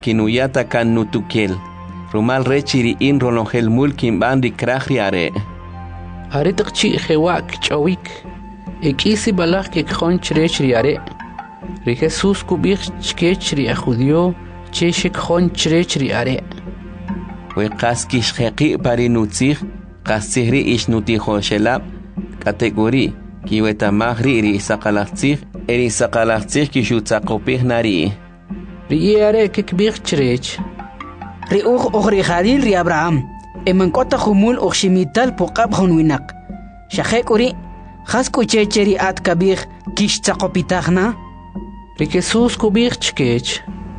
kinuyata kan nutukel. Rumal rechiri in rolongel mulkin bandi krahri are. Are takchi hewak chawik. Ekisi balak ke khonch rechri are. Ri Jesus kubich chkechri a judio cheshek khonch rechri are. We qaskish khaqi pari nutzig qasihri ish nuti khoshelab kategori kiweta magri ri saqalaqtzig eri saqalaqtzig kishutzaqopih nari. Ri are ke kbich chrech. Ri ukhri khalil ri Abraham. Eman kota khumul ukhshimital puqab khunwinak. Shaqek uri khasku checheri at kabir kish tsaqopitagna. Ri Jesus kubich chkech.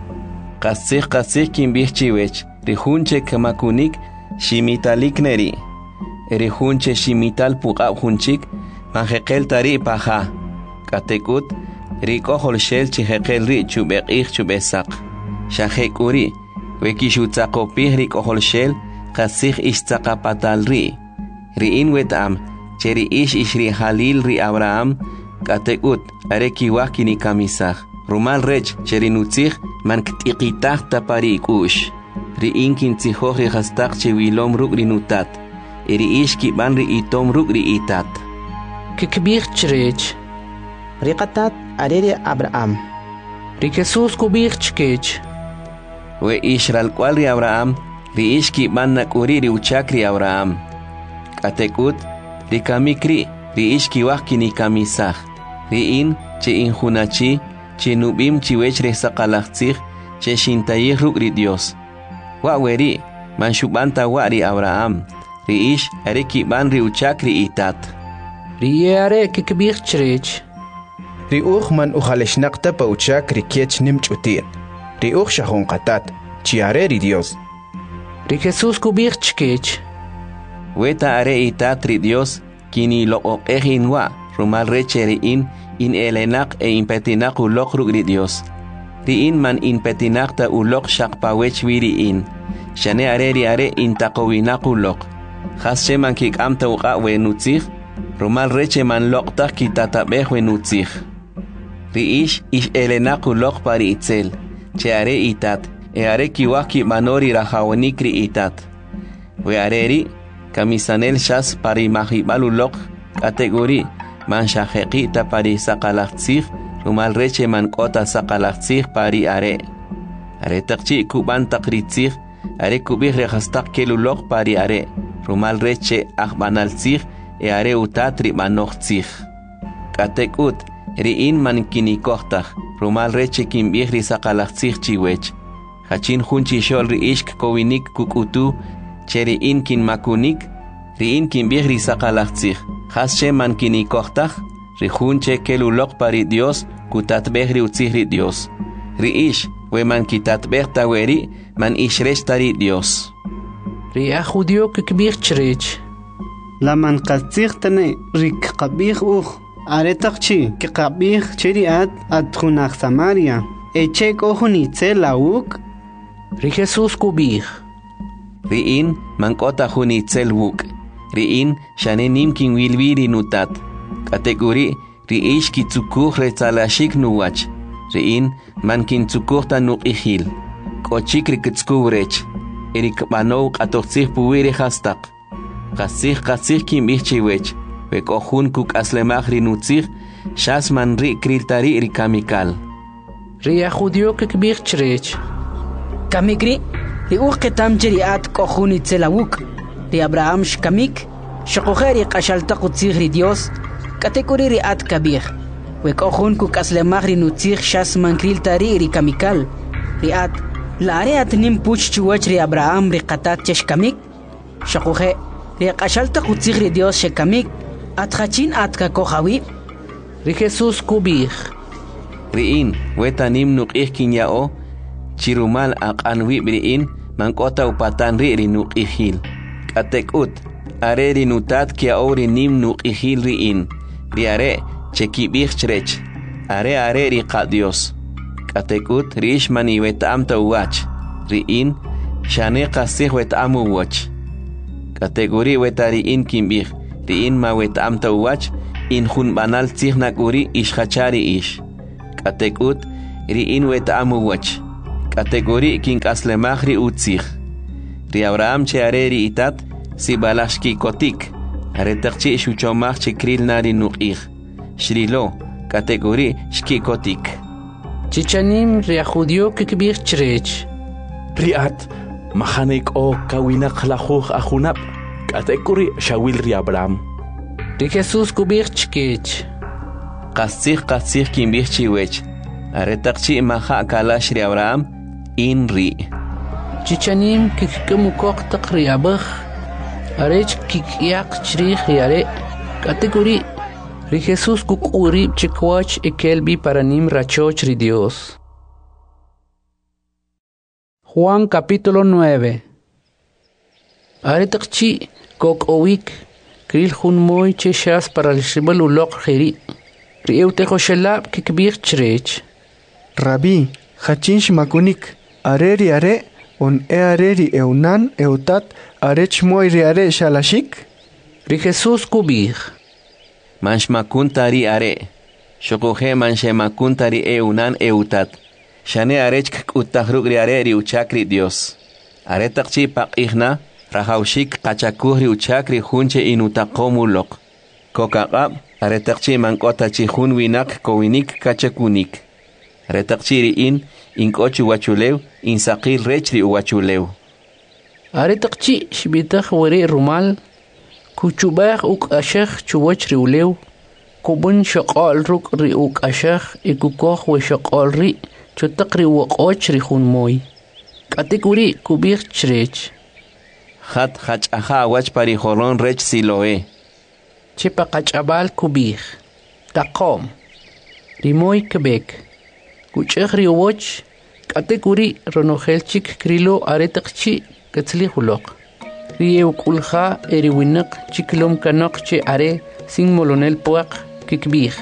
Qasih kimbich chiwech. Rihunche kamakunik shimitalik neri. Rihunche shimital puqab hunchik manjeqel tari paja. Katekut rikohol shel chijeqel ri chubeqih chubesaq. Shajekuri wekishutzaqopih rikohol shel qasih ishtzaqapatal ri. Riin wetam cheri ish ri halil ri Abraham. Katekut arekiwah kinikamisaj. Rumal rech cheri nutzig man ktiqitaq tapari ikush. Riin kintzihoj ri hastaq chewilom ruk ri nutat. Eri ish kiban ri itom ruk ri itat. Kikbich chrech. Ri qatat areri Abraham. Ri Jesus kubich chkech. We ishral kwal ri Abraham. Ri ish kiban nakuri ri uchak ri Abraham. Katekut ri kamikri ri ish kiwah kinikamisaj. Riin che injunachi che nubim chiwech ri saqalaqtzig che shintayih ruk ri Dios. Wa weri man shubanta wa ri Abraham. Ri ish are kiban ri uchak ri itat. Ri are kikbich chrech. Ri man ujaleshnaqta pa uchak ri kiech nimchutin. Ri shahun qatat chi are ri Dios. Ri Jesus kubich chkech. Weta are itat ri Dios kini loqoqehin wa rumal rechere in elenak e impetinak ulok ruk ri Dios. Riin man inpetinakta ulok shakpawech wiri in. Shane are in takowinak ulok. Hasche man kik amta uqa we nutzig. Rumal reche man lokta kitatabeh we nutzig. Riish ish elenak ulok pari itzel. Che are itat. E are kiwaki manori rahawanik ri itat. We areri kamisanel shas pari mahibal ulok. Kategori man shahekita pari saqalaqtzig. Rumal reche man kota saqalaqtzig pari are. Are taqchi kuban taqritzig. Are kubih rehastak kelulok pari are. Rumal reche ahbanaltzig. E are utatri manochtzig. Katekut riin man kinikohtag. Rumal reche kimbih ri saqalaqtzig chiwech. Hachin hunchi shol ri ishk kowinik kukutu. Cheri in kin makunik. Riin kimbih ri saqalaqtzig. Hasche man kinikohtag. Rihunche kelulok pari Dios kutatbeh ri utzihri Dios. Riish we man kitatbeh taweri man ishresh tari Dios. Ri a judio kikbich chrech. La man qatzig tane rik qabih aretaqchi ki qabih cheriat atkhunaq Samaria. Eche kohuni tselawuk. Ri Jesus kubich. Riin man kota huni tselwuk. Riin shane nimkin wilwiri nutat. Kategori riish kitzukuh retzalashik nuwach. Riin man kintzukuh tanuk ihil. Kochik rikitskubrech. Erik banow qatoqtzih puwiri hastaq. Qasih kimbih chiwech. Wekohun kuk aslemaj rinutzih. Shas man ri kriltari rikamikal. Ri a judio kikbich chrech. Kamikri ri ketam cheriat kohuni tselawuk. Ri Abraham shkamik. Shakoheri qashaltaq utzih ri Dios. Kategori ri at kabir. Wekohun kuk aslemaj rinutzih shas man kriltari rikamikal. Ri at laare at nim puch chuwach ri Abraham ri qatat cheshkamik. Shakohe ri qashaltaq utzih ri Dios shekamik. At khachin at kakohawi. Ri Jesus kubich. Riin wetanim nuqih kinyao. Chirumal aqanwi briin man kota upatan ri nuqihil. Katekut are rinutat kiao nim nuqihil riin. Riare chekibich chrech. Are ri Dios. Katekut rish mani wetam tawach. Riin shane qasih wetam uwach. Kategori wetariin kimbich. Riin ma wetam tawach. In hun banal tzihnak uri ishachari ish. Katekut riin wetam uwach. categorí kink'aslemaj ri utzij. Ri Abraham che are ri itat si balashki kotik. Are taqchi shuchomaj che kril nari nuq'ij. Shrilo categorí shki kotik. Chichanim ri judío kikbij chrech. Riat mahanek o kawinak lajuj ajunap. Categorí shawil ri Abraham. Ri Jesús kubij chkech. Qastzij kinbij chiwech. Are taqchi maha kalash ri Abraham in ri. Chichanim kikkemukoq taq ri abaj. Arech kikyaq chrij ri are. Categorí ri Jesús kukurib chikwach ekelbi paranim rachoch ri Dios. Juan capítulo 9. Are taqchi kok owik kril hun moy cheshas para el shibal ulok khiri. Ri eutejo shelab kikbij chrech. Rabí, hachinsh makunik, areri are, on areri eunan eutat, arech moiri are shalashik? Ri Jesús kubij. Manshmakuntari are. Shokoje manshemakuntari eunan eutat. Shane arech kutahruk ri are ri uchakri Dios. Are taqchi paqihna, rahaushik qachakuh ri uchakri hunche inutaqomulok. Kokaqab, are taqchi mankotachi hun winak kowinik kachakunik. Retaqchiri in kochu wachulew in saqil rechri wachulew. Are taqchi shbitaj wari rumal kuchubaj uk ashakh chuwach ri ulew kubun shaqal ruk ri uk ashakh ikukoj we shaqal ri chutaq ri waqoch ri hun moy. Categorí kubij chrech. Khat aha wach pari holon rech siloe. Chepa qachabal kubij. Taqom. Rimoy kebek. Kuchej ri woch categorí ronojelchik krilo are taqchi katzli hulok. Ri kulja eri winak chiklom kanok che are sin molonel puaq kikbij.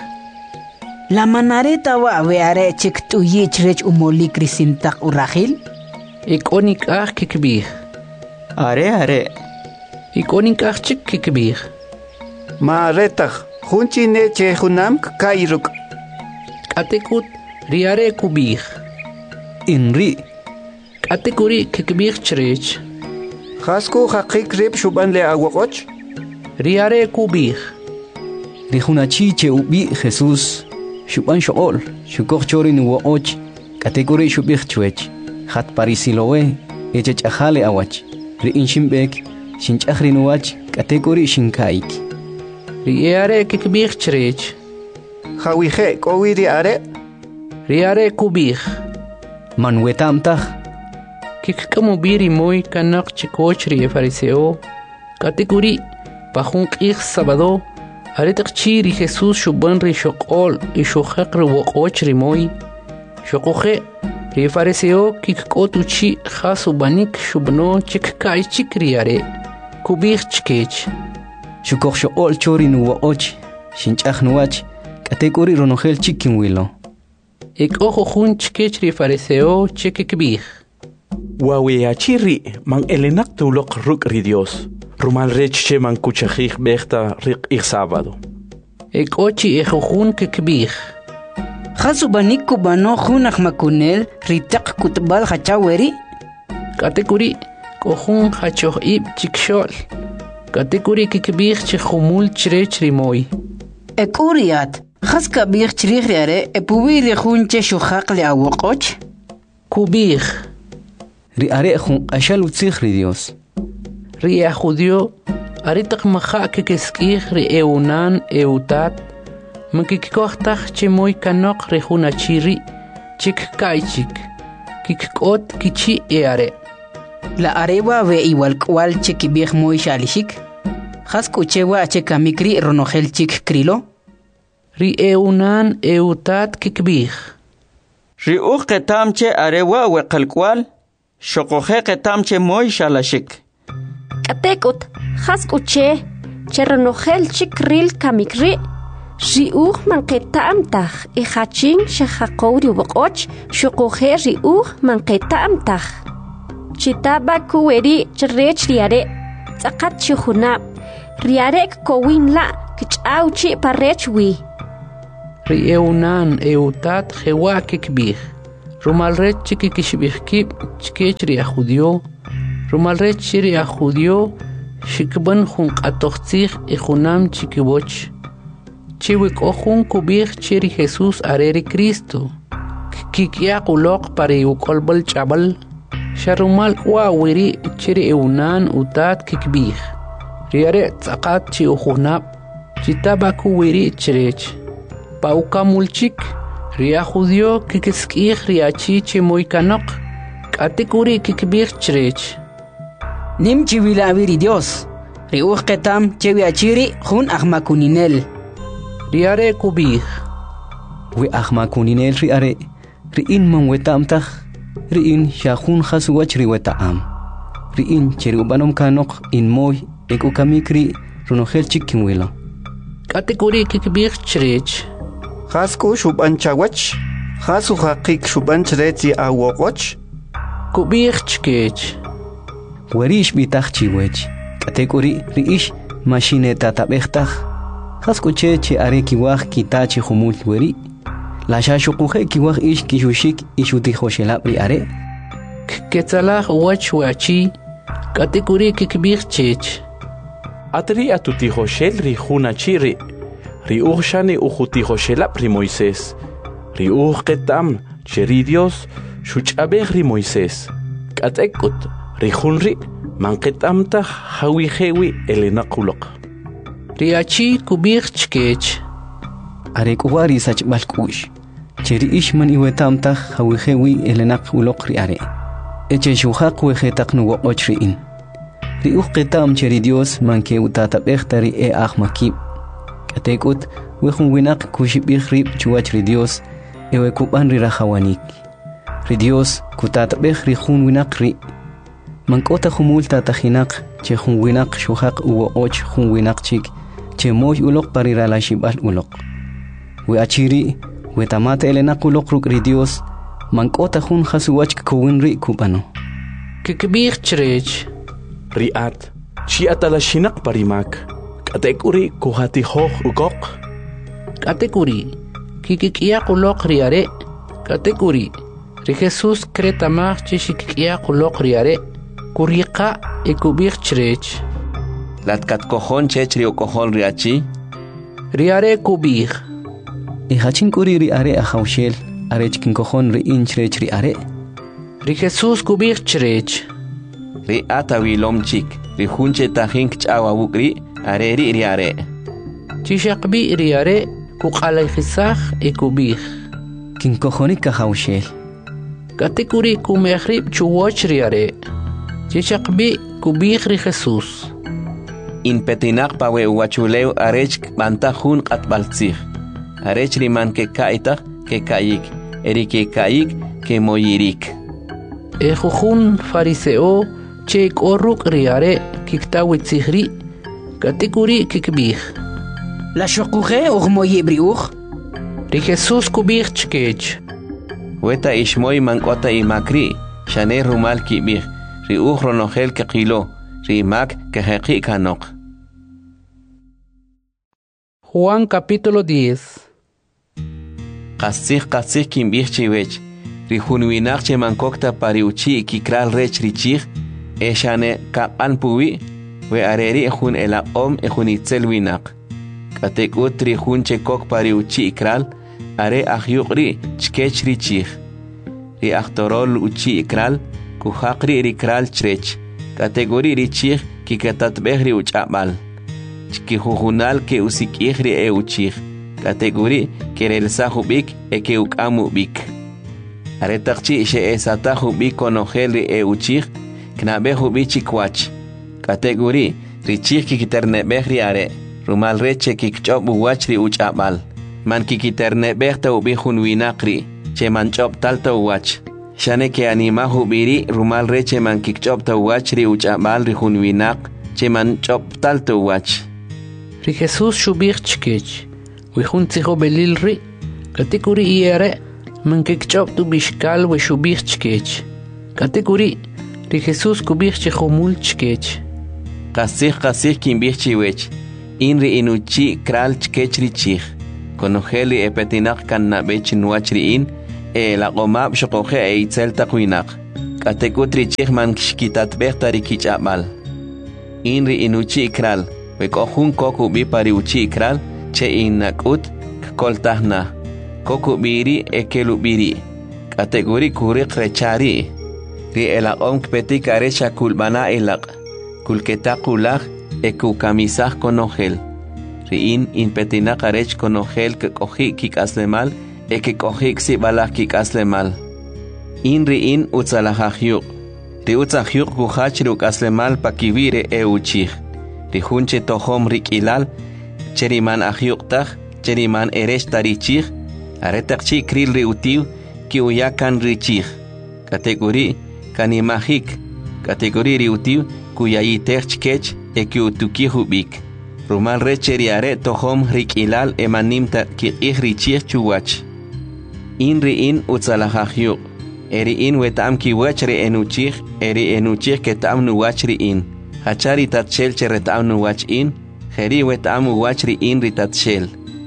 La manareta wa we are chik tu yichrech umolik risintak urahil? Ikonik kikbij. Are. Ikonik chik kikbij. Ma retaj, junchi ne che junam kairuk. Katekut riare kubij. Inri. Categorí kikbij chrech. Hasku haqik rib shuban le aguakoch. Riare kubij. Rijunachi che ubi Jesús. Shuban shool. Shukoj chorin uoch. Categorí shubij chwech. Hat parisilowe. Echech ajale awach. Ri inshimbek. Shinchahrin uach. Categorí shinkaik. Riare kikbij chrech. Hawije kowiri are. Riare kubij. Manwetamtaj. Kikkamu biri moy kanak chikoch ri fariseo. Categorí pajun qij sabado. Are taqchi ri Jesús shuban ri shoqol y shoqaq ri woqoch ri moy. Shoqoje ri fariseo kikkotuchi khasubanik shubno chikkay chikri are. Kubij chkech. Shukoj shool chorin uoch. Shinchaj nuach. Categorí ronojel chikin wilo. Ik ojo jun chkech ri fariseo chikikbij. Wawiachiri man elenak tulok ruk ri Dios. Rumal reche man kuchajij bechta rik ik sábado. Ik ochi ejojun kikbij. Khasubanik kubano junaj makunel ritak kutbal hachaweri? Categorí kohun hachoh ib chikshol. Categorí kikbij chijumul chrech ri moy. Ekuriat. Khaska bih chrij riare epuwi ri junche shuhaq le awoqoch? Kubij. Ri are jun ashal utzij ri Dios. Ri judío are taq maja kikeskij ri eunan eutat. Makikkohtaj che moy kanok ri junachiri chik kaichik. Kikkot kichi are. La arewa we igual kwal chikibij moy shalishik? Khasku chewa chekamikri ronojel chik krilo? Ri eunan eutat kikbij. Ri uqetamche arewa weqalkwal, shoqoje qetamche moy shalashik. Katekut, haskuche, cheronojel chikril kamikri, ri manqetamtaj, ihachin shehaqowri woqoch, shoqoje ri manqetamtaj. Chitaba kuweri chrech riare, tzaqat chihunab, riarek kowinla, kichauchi parechwi. Ri eunan eutat jewa kikbij. Rumal rech chiki kishbihkib chkech ria judio. Rumal rech ria judio shikban jun qatoqtzig y junam chikiboch. Chiwik ojun kubich chiri Jesús areri Cristo. Kikia kulok pari ukolbal chabal. Sharumal wa wiri chiri eunan utat kikbih. Riare tsakat chi ujunab. Chitabaku wiri chirech. Pauka mulchik. Ria judio kikiskih riachi chimoikanok. Katikuri kikbih chirech. Nim chiwila viri Dios. Riuch ketam chewiachiri jun ahmakuninel. Riare kubih. We ahmakuninel riare. Riin man wetamtah. Riin shahun khasuwach riwetaam. Riin cherubanom kanok in moy ekukamikri runohel chikinwilo. Katikuri kikbih chirech. Khasku shuban chawach. Khasu haqik shuban chreti awokoch. Kubih chkech. Werish bitach chiwech. Katekuri riish machineta tabechtah. Khasku cheche are kiwah kitachi humul weri. La shashukuhe kiwah ish kishushik ishuti hoshelab riare. Ketzalah wach wachi. Katekuri kikbih chech. Atri atuti hoshel ri juna chiri. Ri shani ujuti hoshelab ri Moisés. Ri ketam cheri Dios shuchabeh ri Moisés. Katekut ri junri manketamta hawihewi elenakulok. Riachi kubih chkech. Are kuwari sach balkush. Cheri ishman iwetamta hawihewi elenakulok riare. Eche shuhaq wehetak nuwoch riin. Ri ketam cheri Dios manke utatabeh e ahmakib. Katekut wehun winak kushibih rib chuach ri Dios ewe kuban ri rahawanik. Ri Dios kutatabeh ri jun winak ri. Mankota humul tatahinak che jun winak shuhaq uwo och jun winak chik che moy ulok parira la shibal ulok. We achiri we tamate elenak ulok ruk ri Dios mankota jun hasuwach kuwin ri kubano. Kikbih chirech. Riat chi atalashinak parimak. Katekuri kuhati hoh ugok. Katekuri kikikia kulok riare. Katekuri ri Jesús kretamach chikikia kulok riare. Kurika ekubih chirech. Latkat kojon chechri o kojon riachi. Riare kubih. Hachin kuri riare ahaushel. Arechkin kojon ri inchrech riare. Ri Jesús kubih chirech. Ri atawilom chik. Ri junche tahink chawa wukri. Areri riare. Chishakbi riare kukalay khisah ekubih. Kin kojonik ahaushel. Katekuri kumehrib chuwoch riare. Chishakbi kubih ri Jesús. In petinak pawe uwachuleu arech bantahun katbaltzih. Arech riman ke kaitah ke kayik. Eri ke kayik ke moyirik. Ejujun fariseo chek oruk riare kiktawitzihri. Katekuri kikbih. La shokuhe moyibriuch. Ri Jesús kubih chkech. Weta ishmoy mankota imakri. Shane rumal kibih. Ri ronohel ke qilo. Ri mak ke heqi kanok. Juan capítulo 10. Qasih kimbih chiwech. Ri hunwinak che mankokta pariuchi kikral rech richich. Eshane kapan puwi. We areri jun elaqom jun itzel winak. Katekut ri jun chekok pariuchi ikral. Are ahyuqri chkech richich. Ri aktorol uchi ikral. Kuhaqri rikral chrech. Kategori richich kikatatbeh ri uchabal. Chkihujunal ke usikih ri uchich. Kategori kerelsa hubik ke ukamubik. Are takchi she esata hubik konohel ri uchich. Knabe hubik kwach. Kategori richich kikiternebeh ri are. Rumal reche kikchob uwach ri uchabal. Man kikiternebeh ta ubihun winakri. Che man chob talta uwach. Shane ke anima hubiri rumal reche man kikchob ta uwach ri uchabal ri hun winak. Che man chob talta uwach. Ri Jesús shubih chkech. Wihun tziho belil ri. Kategori iere man kikchob tu bishkal we shubih chkech. Kategori ri Jesús kubih chehumul chkech. Qasih kimbih chiwech. Inri inuchi kral chkech richich. Konoheli epetinak kan nabech nuach riin. la qomab shoqoje itzel taqwinak. Katekutri chihman kishkitat behtari kichamal. Inri inuchi ikral. Wekojun koku bi pari uchi ikral. Che inakut koltahna. Koku biri ekelu biri. Kategori kurik rechari. Ri elaqom kpetik arecha kulbana elaq. Kulketakulak eku kamisah konogel. Riin inpetinak arech konogel kekoji kik aslemal. Eke kohik si balak kik aslemal. In riin utzalahahyuk. Ri utzahyuk guhach ruk aslemal pakivire euchih. Ri hunche tohom rik ilal. Cheriman ahyuk tah. Cheriman erech tarichih. Aretak chi kril ri utiu. Ki uyakan richih. Kategori kanimahik. Kategori ri utiu. Kuyayitech chkech eki utukihubik. Rumal recheriare tohom rik ilal emanimta ki richih chuwach. In riin utzalahahyuk. Eri in wetam ki wachri enuchih, eri enuchih ketam nu wachri in. Hachari tatshel cheretam nu wach in, heri wetam wachri in ritatshel.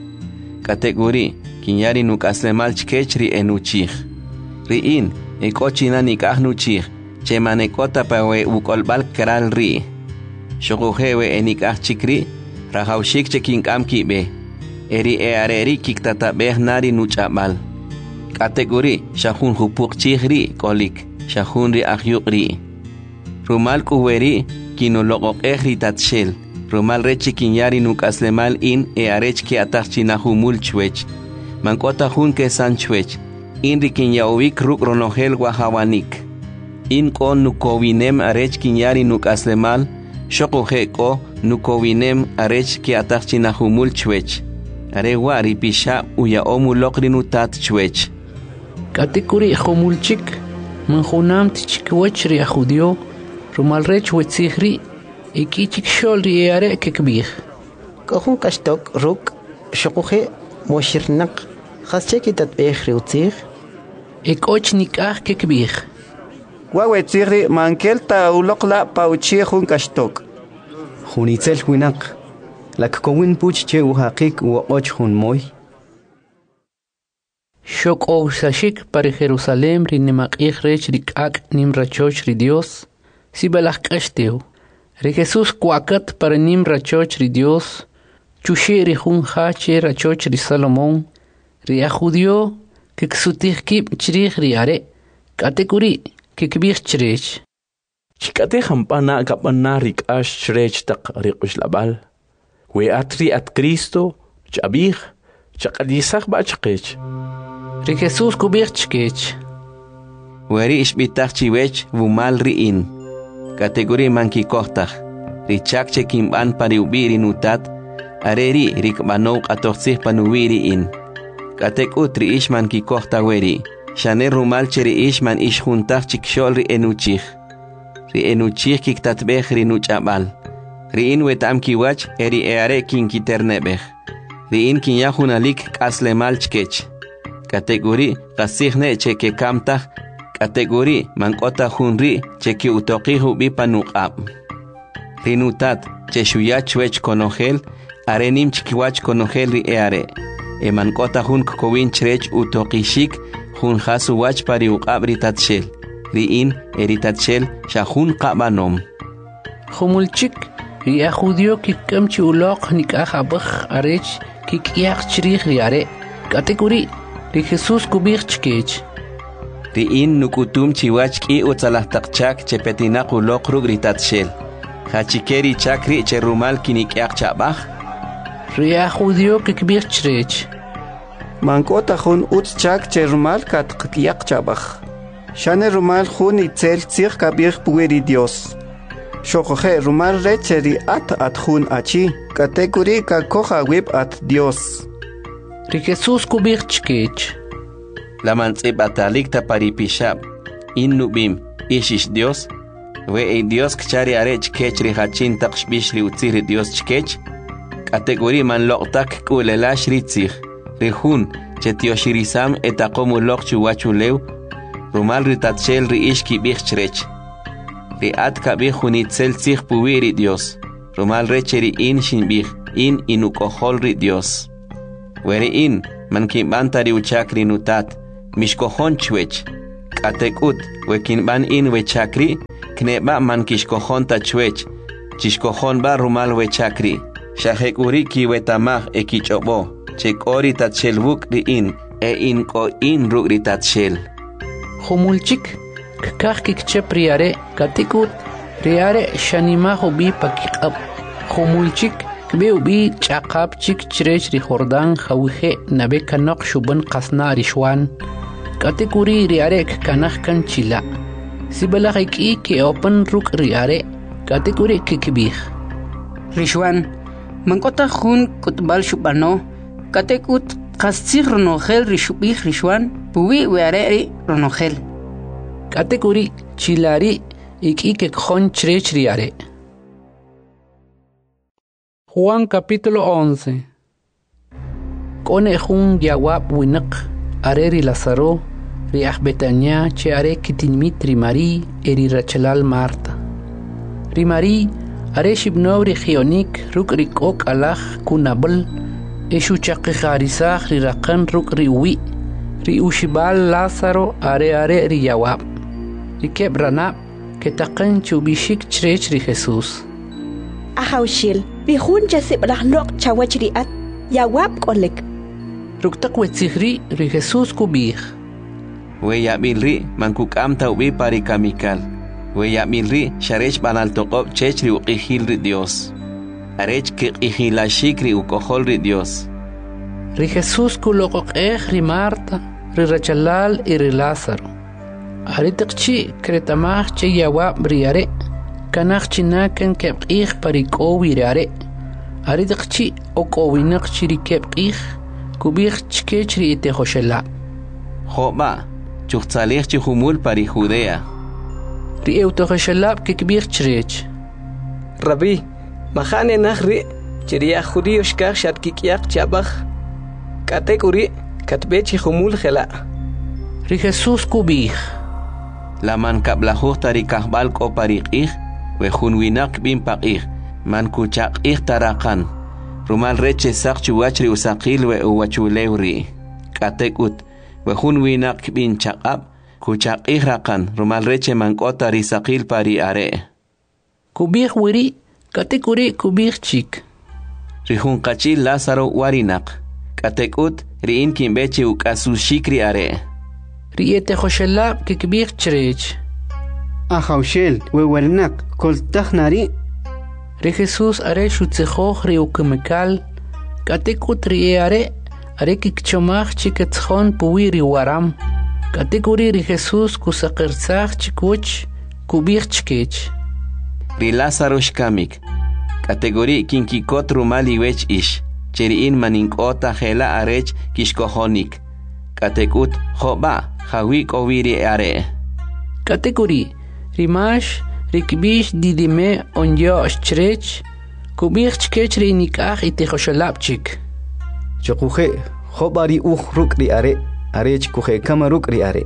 Kategori, kinyari nuk aslemal chkechri enuchih. Ri in, ekochina nikah nuchih, chemanekota pawe ukolbal keral ri. Shokuhewe enikah chikri, rahaushik chekinkam kibe. Eri eareri kiktatabeh nari nuchabal. Kategori shahun hupuk chihri kolik shahun ri ahyukri. Rumal kuweri kinologok ehri tatshel. Rumal rechi kinyari nuk aslemal in arech ki atachina humul chwech. Mankota hun ke san chwech. In ri kinyawik ruk ronogel wahawanik. In kon nukowinem arech kinyari nuk aslemal. Shokohe ko nukowinem arech ki atachina humul chwech. Arewa ripisha uya omu lokri nutat chwech. Kategori khomulchik manjunam tichkwechri a judio rumal rech wetzihri ikichik sholri are kekbih kohun kastok ruk shokuhe moshirnak khacheki tatbehri utzih ekochnik ah kekbih wa wetzihri mankelta ulokla pauchi hun kastok hunitzel winak lak kowin puch che uhaqik wa och hun moy Shok sashik para Jerusalem rinemak rech rikak nimrachoch ri Dios si balak kashteo ri Jesús kuakat para nimrachoch ri Dios chushi ri hun hache rachoch ri Salomón ri a judio que ksutih kip chrih ri are kategori que kbih chrech Chikate hampana kapana rik ash chrech tak riqush labal we atri at Cristo chabih chaqadisach bachqech Ri Jesús kubich chkech. Weri ishbitach chiwech vumal riin. Kategori manki kohtach. Ri chakche kimban pariubiri nutat. Areri rikbanok atoxih panuwiri in. Katekut ri ishman ki kohta weri. Shane rumal cheri ishman ishjuntach chikshol ri enuchih. Ri enuchih kiktatbech ri nuchabal. Ri in wetam kiwach eri eare kinkiternebech. Ri in kinyahunalik kaslemal chkech. Kategori kasihne cheke kamtah. Kategori mankota hunri cheke utoqihu bipanuqab. Rinutat cheshuya chwech konogel arenim chikiwach konogel ri eare. Mankota hun kokowin chrech utoqishik hun hasu wach pariuqab ritatshel. Riin eritatshel shahun qabanom. Humulchik ri a judio kikamchi uloq nikajabach arech kikiach chrih ri are. Kategori Ri Jesús kubich chkech. Riin nukutum chiwach ki utzalahtakchak chepetinaq uloq ruk ritatshel. Hachikeri chakri cherumal kinikiaq chabaj. Ri a judio kikbich chrech. Mankota hun utchak cherumal katqiaq chabaj. Shane rumal hun itzel tzir kabir pueri Dios. Shokoje rumal recheri at hun achi. Kategori kakoja wib at Dios. Ri Jesús kubich chkech. La mantzib atalik taparipishab. In nubim ishish Dios. We Dios kchari arech kech ri hachin takshbish ri utzir Dios chkech. Kategori man loqtak kulelash ritzir. Ri hun chetiyoshirisam etakomu loq chuwachulew. Rumal ritatshel ri ishki bich chrech. Ri at kabih hunitzel tzich puwiri Dios. Rumal recheri in shinbih. In inukohol ri Dios. Weri in man kimbanta ri uchakri nutat. mishkojon chwech. Katekut, wekin ban in wechakri, kneba man kishkojon ta chwech. Chishkojon ba rumal wechakri. Shahek uri ki wetamah ekichobo. Chek ori tatchelbuk ri in, in ko in ruk ri tatchel. Humulchik, kakah kikchep riare, katekut, riare shanima hobi pakikab. Humulchik, kbe ubi chakab chik chirech ri Jordan hawihe nabe kanok shuban qasna rishwan. Katekuri riare kanah kan chila. Sibala ki open ruk riare, katekuri kikibih. Rishwan, mankota hun kutbal shubano, katekut qastsig ronohel rishubih rishwan, puwi weare ronohel. Katekuri chilari ik khon chirech riare. Juan capítulo 11. Kone jun yawab winak, areri Lazaro, riach Betania, che are kitinmit rimari, eri Rachelal Marta. Rimari, are shibno regionik, ruk rikok alach kunabel, eshu chakikarisach rirakan ruk riwi, ri ushibal Lazaro are ri yawab. Rikeb ranab, ketakan chubishik chrech ri Jesus. Ahawshil, bihun jasib lahlok chawachriat, yawab kolek. Ruktak wetzihri ri Jesus kubih. We yabilri mankuk amta ubi pari kamikal. We yabilri sharech banal toqob chech ri uqihil ri Dios. Arech kiqihila shikri ukohol ri Dios. Ri Jesus kulokok ri Marta, ri Rachelal y ri Lázaro. Aritakchi kretamach che yawab riare. Kanach chinakan kebqih parikowi riare. Aritakchi okowinak chirikebqih. Kubih chkechri ite hoshela. Joba, chuchzalich chihumul pari Judea. Ri eutohoshelab kikbih chrech. Rabbi, mahane nahri, chiria judío shkach shat kikyak chabach. Katekuri, katbe chihumul hela. Ri Jesus kubih. La man kablahuh tari kahbal ko pariqih, we hunwinak bin paqih, man kuchaqih tarakan. Rumal reche sak chuwachri usaqil we uwachulewri. Katekut, we hunwinak bin chaqab, kuchaqih rakan, rumal reche mankota risaqil pari are. Kubih wiri, katekuri kubih chik. Rihun kachil Lázaro warinak. Katekut, riin kimbeche ukasushikri are. Riete Joshelab kikbih chrech. Ahawshel, we warnak, koltach nari. Ri Jesus are shutzehoch ri ukemekal. Katekut ri are kikchomach chiketchon puwi ri waram. Katekuri ri Jesus kusakirtzach chikuch kubih chkech. Ri Lázaro shkamik. Kategori kinkikot rumali wech ish. Cheriin maninkota hela arech kishkohonik. Katekut joba hawik oviri are. Kategori rimash rikbish didime onyo chrech kubih chkech ri nikach ite Joshelabchik. Chokuje jobari ruk ri are arech kuje kamaruk ri are.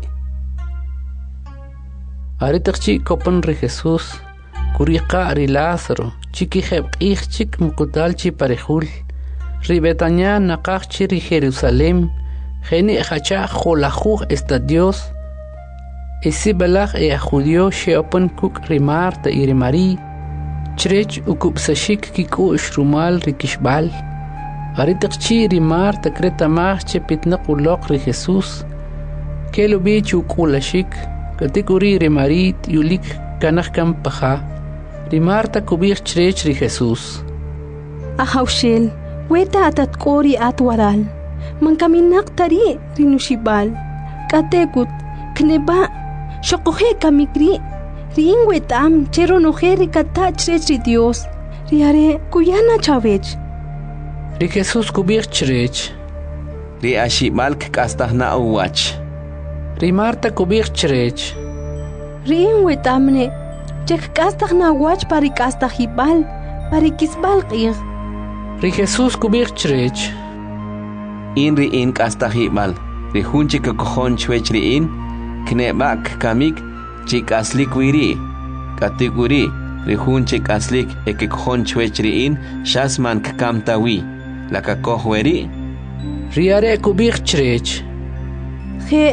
Aritakchi kopan ri Jesus kuriqa ri Lázaro chiki hebqih chik mukutalchi parejul ri Betania naqachchi ri Jerusalem. Geni hacha jolajuj esta Dios. Esi balach judío sheopen kuk rimarta y rimari. Chrech ukupsashik kiku shrumal rikishbal. Aritakchi rimarta kretamach che pitnakulok ri Jesus. Kelo bich ukulashik. Katikuri rimarit yulik kanach kampaha. Rimarta kubich chrech ri Jesus. Ahawshel, weta atat kori at waral. Man kaminak tari rinushibal. Katekut, kneba, shokohe kamikri. Ringwetam, cheronohe rikata chrech Dios. Riare, kuyana chavech. Ri Jesus kubir chrech. Ri ashimalk kastahna uwach. Ri Marta kubir chrech. Ringwetamne, chek kastahna wach pari kastahibal, pari kisbal qir. Ri Jesus kubir chrech. In riin kastahibal, ri hunchi kakohon chwech riin, knebak kamik, chik aslik wiri, katiguri, ri hunchi aslik ekikohon chwech riin, shasman kakamtawi, la kakohweri. Riare kubik chrech. He,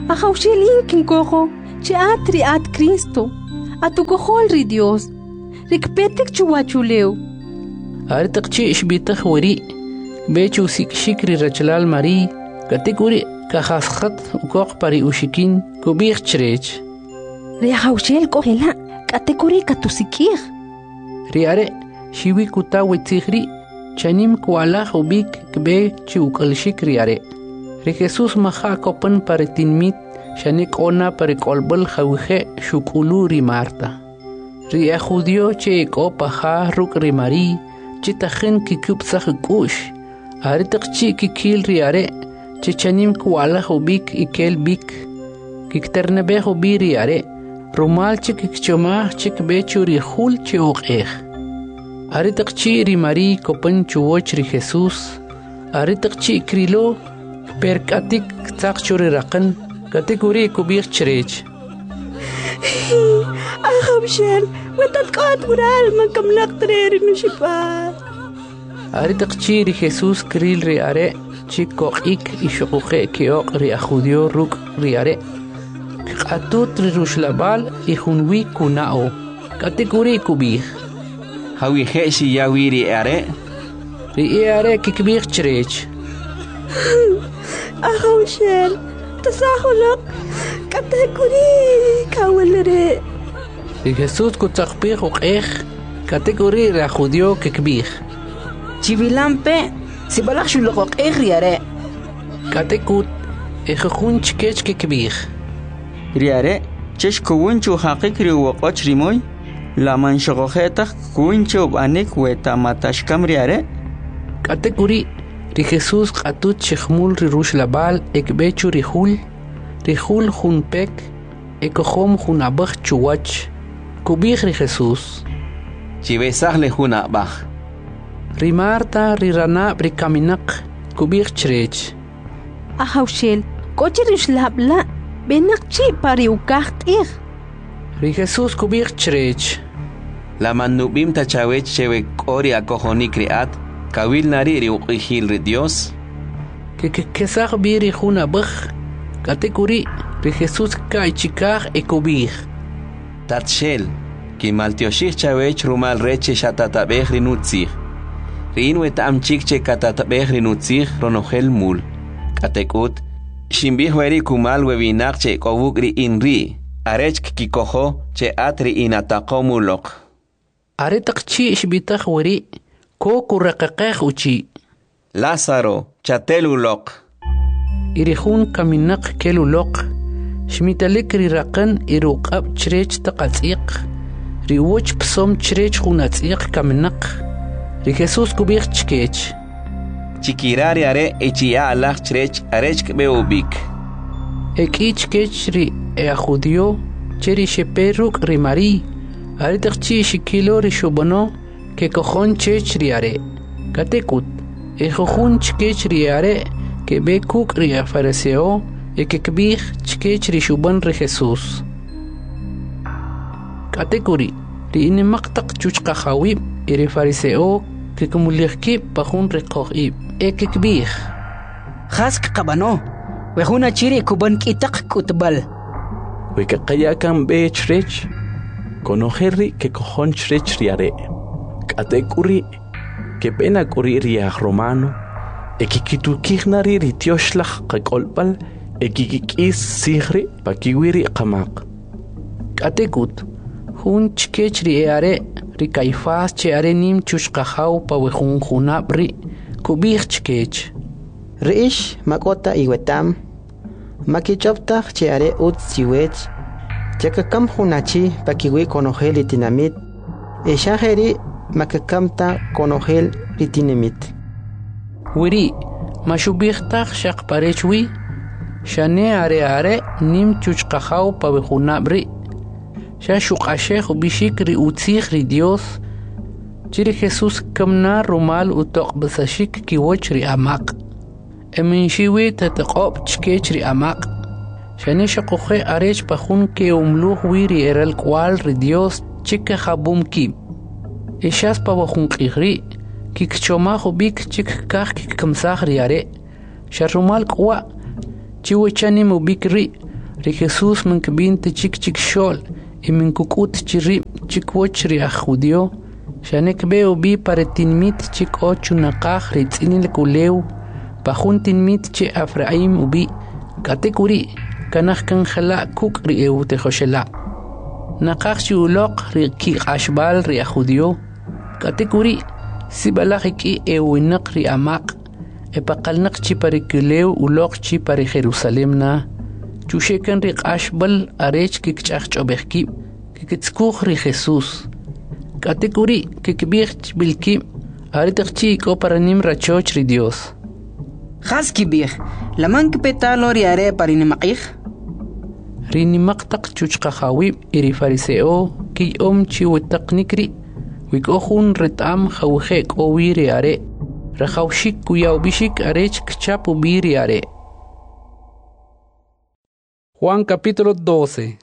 Ajawshelin kinkojo, che atri at Cristo. Atukojol ri Dios. Rikpetek chuwachuleu. Aritakchi ishbitak wari. Bechu sikshikri rachalal mari. Katikuri kahaskat ukok pari ushikin kubik chrech. Riajawshel kohela. Katikuri katusikir. Riare shiwi kuta witzigri. Chanim kuala ubik kbe chukalshik riare. Ri Jesus maha kopan paritinmit. Shanik ona parikolbal jawije shukulu ri Marta. Ri a judio che paha ruk ri Mari. Chitajen kikup sajukush. Aritakchi kikil riare. Chichanim kuala ubik ikel bik. Kikternebe ubi riare. Rumal chikikchoma chikbechu ri hul chiuqeh. Aritakchi ri Mari kopan chuwoch ri Jesus. Aritakchi krilo perkatik takchuri raqan. Katikuri kubik chrech. Ajawshel, wetatqat ural mankamlaq treri nushipa. Aritakchi ri Jesus kril ri are chikoqik ishuqe keoq ri ajudio ruk ri are. Qatut ri rushlabal ihunwi kunao. Katikuri kubik. Hawi heshi yawi ri are. Ri are kikbik chrech. Ajawshel. Tasahulok kategori kawalere. Y Jesús kutzakpih uqeh kategori ra judio kekbih. Chivilampe sibalak shulok riare. Katekut ejujun chkech kekbih. Riare chesh kuwunchu haqiqri waqoch rimoy la manshogojeta kuwunchu banik weta matashkam riare. Kategori ri Jesus qatut chkhmul ri rush labal ekbechu rihul junpek ekohom junabach chuwach kubih ri Jesus chibesaj le junabach ri Marta ri rana ri kaminak kubih chrech Ajawshel kochi rish labla benakchi pari ukahtir ri Jesus kubih chrech la manubim tachawech chewe kori akojoni kriat Kawil nari ri uqihil ri Dios. Kesag biri juna bach. Katekuri ri Jesus kai chikag ekubih. Tatshel. Ki maltioshich chawech rumal reche shatatabeh ri nutzig. Rin wet amchik che katatabeh ri nutzig ronohel mul. Katekut. Shimbih weri kumal webinak che kobuk ri inri. Arech kikoho che atri inatakomulok. Aretakchi ishbitach weri. Koku rekekeh uchi. Lázaro, chatelulok. Irihun kaminak kelulok. Shmitalik ri raqan iruqab chrech taqatsiq. Riwoch psom chrech hunatsiq kaminak. Ri Jesus kubich chkech. Chikirari are echia alach chrech arech beubik. Eki chkech ri judio cheri sheperuk ri Mari. Aritakchi shikilo ri shubono. Que cojon chechriare. Katekut. Ejojun chkechriare. Que be kuk ria fariseo. E que kbih chkechri shuban re Jesús. Katekuri. Ri inimaktak chuchka hawib. Iri fariseo. Que kumulirki pajun rekohib. E que kbih. Hask kabano. Wejuna chiri kuban kitak kutbal. Weke kayakan be chrech. Conojerri que cojon chechriare. Katekuri que pena kuri riach romano ekikitukirnari ritioslach qakolpal ekikikis sigri pakiwiri qamaq Katekut hun chkech ri are ri Caifás che are nim chushqahaw pa wejun junabri kubich chkech Riish makota iwetam makichoptaq che are ut siwech chakakam hunachi pakiwi konojeli tinamit eshajeri makakamta konojel ritinemit. Wiri, mashubihtak shak parechwi, shane are nim chuchkahaw pa wejunabri, shashuk ashek bishik ri utzig ri Dios, chiri Jesus kamna rumal utok basashik kiwoch ri amak. Emin shiwi tataqob chkech ri amak. Shane shakuche arech pajun ke umluh wiri eral kwal ri Dios chike habum kib. Ishas pa wajun qigri, kikchoma hubik chik kah kikkamsah riare. Sharumal kwa, chiwechani mubik ri, ri Jesús min kbinte chik shol y min kukut chirib chik woch ri judío shanek beo bi pare tinmit chik ochu naqaj ri tsinil kuleu pajun tinmit che Efraim ubi katekuri kanaj kan jala kuk ri eute joshela naqaj chi uloq ri ki ashbal ri judío katekuri sibalaj ki ewinaq ri amaq epaqalnaq chi pare kuleu uloq chi pare Jerusalem na chushekan ri ashbal arech kikchach chobekki kikitskuj ri Jesús katekuri kikbich bilki aritchi ko paranim rachoch ri Dios Haski bir laman kpetalo ri are parinimaqih rini maqtaq chuchqa khawib iri fariseo ki chi wetaqnikri wikohun retam khawhe ko wiri are rakhawshik kuyaw bishik arech kchapu biri are Juan capítulo 12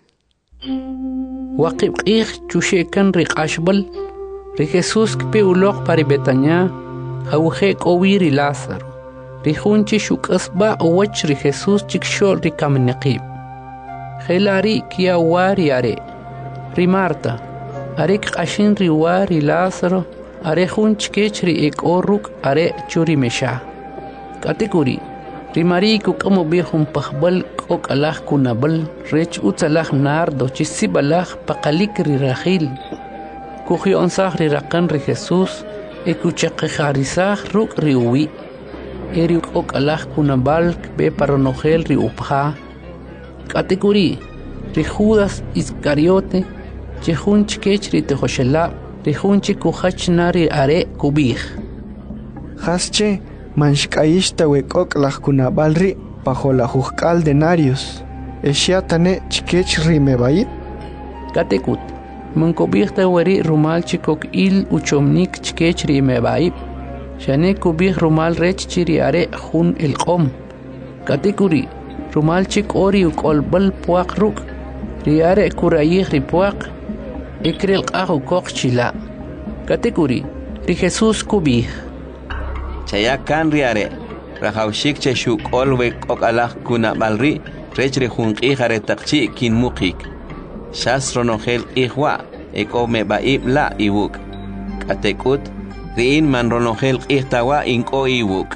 Waqib chushekan ri ashbal ri Jesús kpe uloq pari Betania khawhe ko wiri Lázaro ri hunchi shukasba owach ri Jesús chikshol ri kamnaqib Khelari kia wari are ri Marta are qashin ri wari Lázaro are hunch kechri ek oruk are churi mesha kategori ri mariku como bihum pahbal ok alah kunabal rech utsalah nardo chisibalah paqalik ri rahil kuhi onsah ri raqan ri Jesús ekuchaq kharisah ruk ri uwi eri ok alah kunabal be paronogel ri upha kategori ri Judas Iscariote chehunch kechri te joshela ri hunchi kuhachnari are kubih Hasche manshkaishta wekok kunabal bajo juzcal denarios eshiatane chikech rimebai katekut mankobihta weri rumal chikok il uchomnik chikech rimebai shane kubih rumal rech chiri are hun el qom katekuri rumal chik ori ukolbal puaq ruk riare kurayih ripuaq ikril qahu kok chila katekuri ri Jesús kubih chayakan riare rahawshik che shuk olwe ok alah kuna balri rechre hunqi hare taqchi kin muqik shasro nohel ihwa eko me baib la iwuk katekut rin man ronohel ihtawa inko iwuk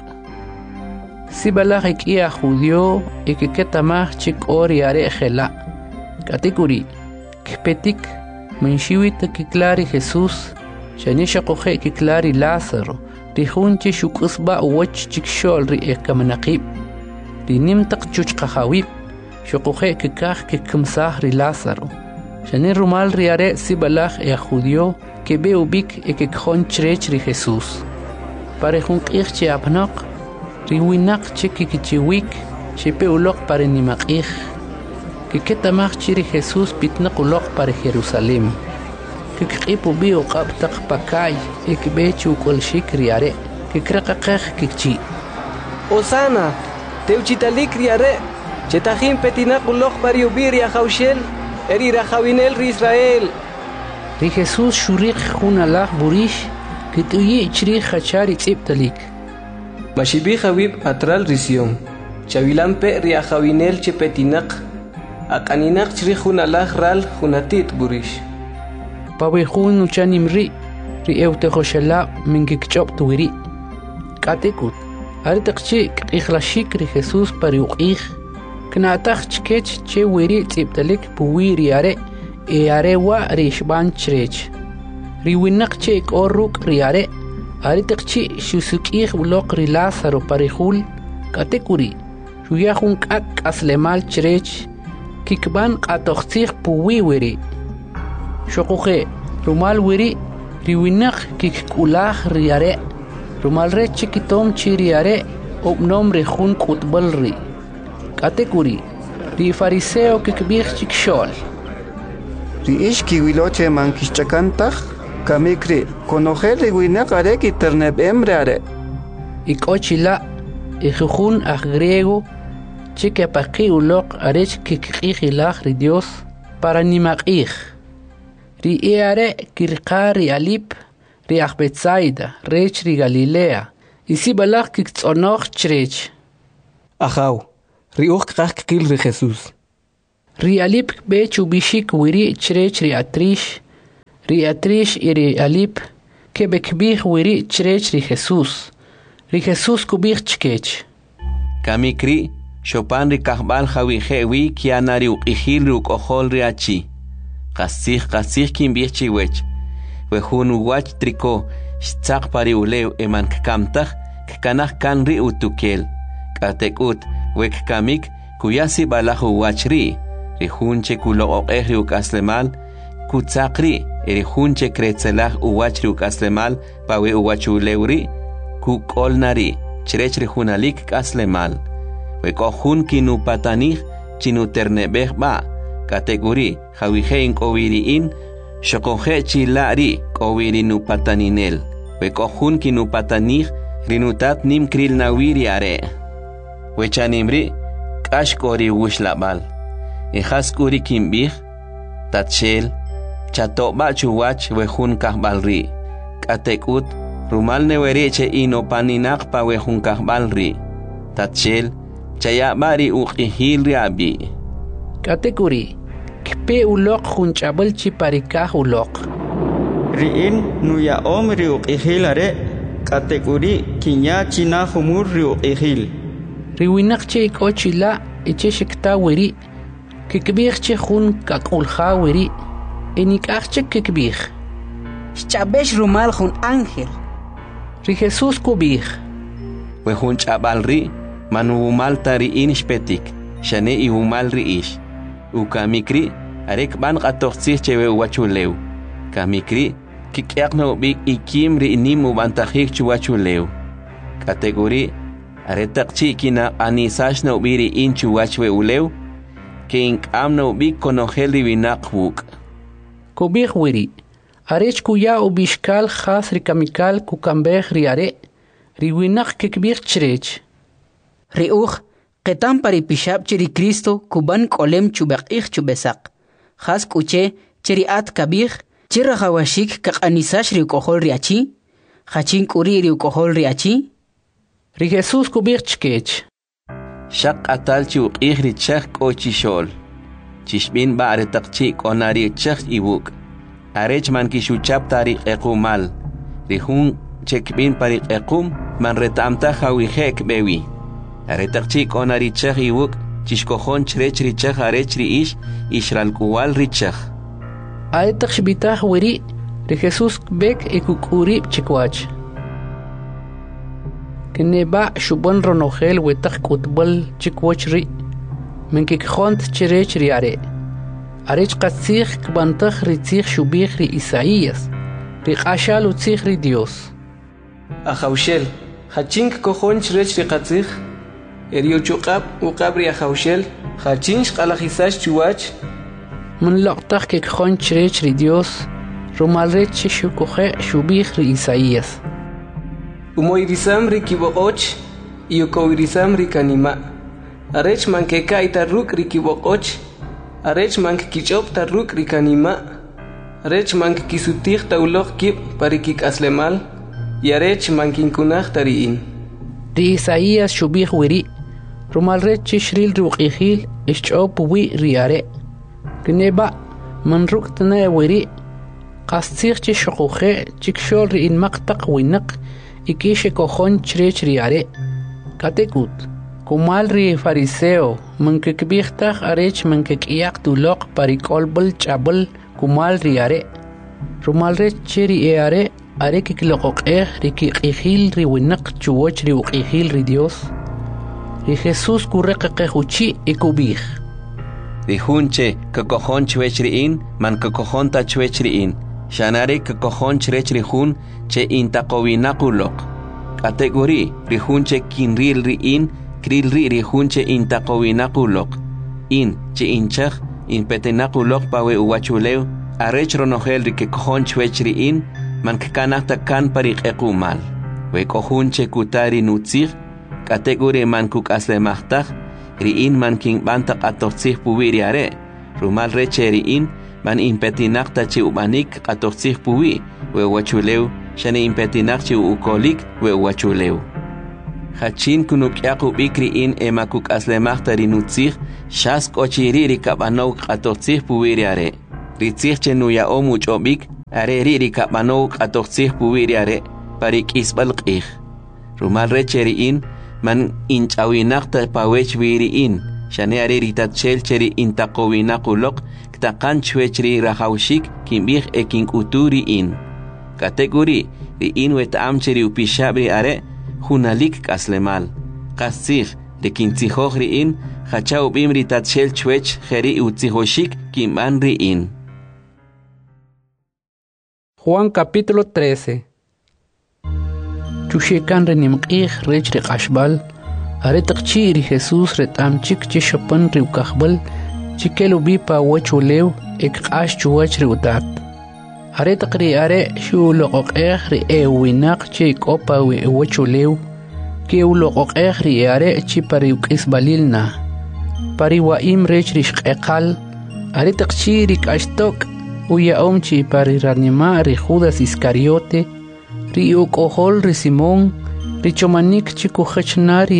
sibalaj ikia judío ikiketamaj chik ori are khela katekuri kpetik menshiwit kiklari Jesús shanisha qohe kiklari Lázaro rihunchi shukasba wach chikshol ri ekamnaqib ri nimtaq chuchqa khawib shuqohe kikah kikmsah ri Lázaro shani rumal ri are sibalaj e judío que be ubik e que khonchrech ri Jesús pare hunqih chi apnaq ri winaq chikichiwik chipe uloq pare nimaqih que ketamaj chi ri Jesús pitnaq uloq pare Jerusalem kikqipu bi uqabtaq pakay ikbechu kol shikri are kikraqaqaj kikchi Osana teuchitalik riare chetajin petinaq uloq pare ubiri ajawshel eri rajawinel ri Israel ri Jesús shuriq hunalaj burish kituyi chri khachari tsiptalik mashibi khawib atral risión chavilampe ri ajawinel chepetinaq aqaninaq chri hunalaj ral hunatit burish pawehun uchanimri ri eutejoshela mingikchop tuwiri katekut artaqchi qixlashik ri Jesús pariuqih knataj chkech che wiri tsiptalik puwiri are e are wa rishban chrech ri winaq che koruk ri are artaqchi shusukih uloq ri Lázaro parihul katekuri shuyahun kak aslemal chrech kikban qatoqtih puwiwiri Shokuhe, rumal wiri, riwinak kikulah riare, rumal re chikitom chiriare, obnom rejun kutbalri. Katekuri, ri fariseo kikbir chikshol. Ri ishki wiloche mankishchakantach, kamikri, konoje riwinak are kiterneb emreare. Ikochila, ijujun a griego, chikapaki ulok arech kikijilach ri Dios, para nimakij. Ri eare kirqari alip ri Betsaida rech ri Galilea isi balaq kiktzonoj chrech ajaw ri uq qaq kil ri Jesús Rialip be chubishik wiri chrech riatrish iri alip que bekbih wiri chrech ri Jesus kubih chkech. Kamikri Chopin ri kahbal jawi jewi kianari uqihil ri uqohol ri achi. Qasih kimbih chiwech. Wehun uwach triko shtzaq pari ulew eman kkamtaj kkanaj kan ri utukel. Katekut wek kamik kuyasi balaj uwach ri. Ri hunche kuloqoqej ri ukaslemal kutzaq ri. Ri hunche kretzelaj uwach ri ukaslemal pawe uwach ulew ri. Kukolnari chrech ri hunalik kaslemal. Wekojun kinu patanij chinu ternebej ba kategori jawijein kowiriin shokoje chilari kowirinu pataninel wekojun kinu patanij rinutat nim kril nawiri are wechanimri kashkori wushlabal ejaskuri kimbij tatchel chatoba chuwach wejun kahbalri katekut rumal newereche inopaninaq pa wejun kahbalri tatchel chaya bari uqihil riabi kategori kpe ulok hunchabal chiparikah ulok riin nuya om ri uqihil are kategori kinya china humur ri uqihil riwinak che kochila eche shikta wiri kikbih che hun kakulha wiri enikach che kikbih chabesh rumal hun ángel ri Jesus kubih we hun chabal ri manu maltari inishpetik shane i umal riish ukamikri arek ban qatoqsih chewe wachulew kamikri kikyaqno bik ikim ri nimu bantahik chuwachulew kategori aretaqchi kina anisash no biri inchu wachwe ulew king amno bik konogel rivinaqwuk kubih wiri arech kuya ubishkal khas rikamikal kukambeh riare riwinaq kikbih chrech Riuj, ketam pari pishab chiri Cristo kuban kolem chubaqih chubesaq. Khas kuche chiri at kabih, chira hawashik kak anisash riu kohol riachi, khachin kuri riu kohol riachi. Ri Jesus kubih chkech. Shaq atal chuqih ri chak kochishol. Chishbin ba aretaqchi konari chak ibuk. Arech man kishuchap tari ekumal. Rihun chekbin pari ekum man retamta hawihek bewi. Aretaqchi konari chak ibuk chishkojon chrech ri chak arech ri ishral kuwal ri chak. Aretaq shbitah wiri ri Jesus bek ekukuri chikwach. Keneba shubon ronogel wetaq kutbal chikwach ri menkikjont chrech ri are. Arech qatzig kbantaq ri tzig shubih ri Isaías. Ri qashal utzig ri Dios. Ajawshel, hachink kojon chrech ri qatzig. Erio chuqab uqabri ajawshel, hachinch qalajisash chuwach. Mun loqtaq kikjon chrech ri Dios. Rumalrech shukoje shubih ri Isaías. Umoirisam ri kiboqoch, iukoirisam ri kanima. Arech mankeka itarruk ri kiboqoch. Arech mank kichop tarruk ri kanima. Arech mank kisutih taulok kip parikik aslemal. Y arech mankinkunaj tariin. Ri Isaías shubih wiri. Rumalrech shril ruqihil ishchop wi riare. Kneba manruk tana wiri. Qastzig chishukuje chikshol ri in maqtaq winaq. Ikishe kojon chrech riare. Katekut. Kumal ri fariseo. Mankikbihtaj arech mankikiyak tulok parikolbal chabal kumal riare. Rumalrech chiri eare. Are kikloqoqej ri kiqihil ri winaq chuwach ri uqihil ri Dios. Ri Jesus kurreqequchi ikubih. Ri hunche kakojon chwech riin man kakojon ta chwech riin. Shanare kakojon chrech ri hun che intaqowinaquloq. Kategori ri hunche kinril riin kril ri hunche intaqowinaquloq. In che inchaj impetenaquloq pawe uwachulew arech ronogel ri kakojon chwech riin man kanahta kan pariq ekumal. We kohunche kutari nutzig, kategori man kuk aslemachtaj, riin man king banta atoxig puwi riare, rumal reche riin man impetinakta chi ubanik atoxig puwi, we wachulew, shane impetinakchi ukolik we wachulew. hachin kunukyaqu bikriin emakuk aslemaqta rinutzij shas k'ochiri rikab'anow q'atojtzij puwiri are ritzij chenuya'om uch'ob'ik are ri rikab'anow q'atojtzij puwiri are parik'isb'al q'ij rumal reche ri'in man inch'awinaqta pawech wiri'in xane are ritatxel cheri intaqowinaq uloq ktaqan chwech ri rajawxik kinb'ij kink'utu ri'in katek'uri ri'in weta'am cheri upixab' ri are junalik k'aslemal qastzij rikintzijoj ri'in jacha ub'im ritatxel chwech jeri utzijoxik kinb'an ri'in. Juan capítulo 13. Chushekan renimq'ij rech riq'axb'al are taqchi ri Jesús ret'amchik chi xopan ri ukajb'al chi kel ub'i pa wach ulew ekq'ax chuwach ri utat are taq ri are xuloq'oq'ej ri ewinaq chi k'o pa wach ulew ke uloq'oq'ej ri are chi pa ri uk'isb'alil na pa ri wa'im rech ri xq'eqal are taqchi ri k'axtok uya'om chi pa ri ranima ri Judas Iscariote ri uk'ojol ri Simón ri chomanik chi kujachna ri